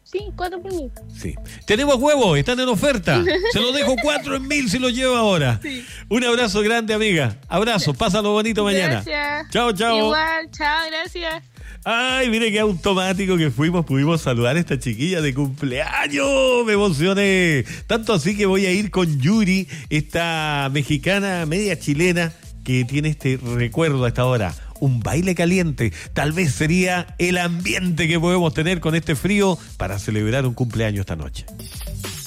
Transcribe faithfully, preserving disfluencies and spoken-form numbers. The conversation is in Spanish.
Sí, cuatro por mil. Sí. Tenemos huevos, están en oferta. Se los dejo cuatro en mil si los lleva ahora. Sí. Un abrazo grande, amiga. Abrazo, pásalo bonito mañana. Gracias. Chao, chao. Igual, chao, gracias. Ay, mire qué automático que fuimos, pudimos saludar a esta chiquilla de cumpleaños. Me emocioné. Tanto así que voy a ir con Yuri, esta mexicana media chilena que tiene este recuerdo a esta hora. Un baile caliente. Tal vez sería el ambiente que podemos tener con este frío para celebrar un cumpleaños esta noche.